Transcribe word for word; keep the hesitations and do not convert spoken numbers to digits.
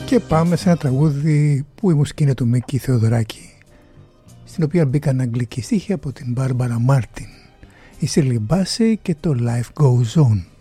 Και πάμε σε ένα τραγούδι που η μουσική είναι του Μίκη Θεοδωράκη, στην οποία μπήκαν αγγλικοί στίχοι από την Μπάρμπαρα Μάρτιν, η Shirley Bassey και το Life Goes On.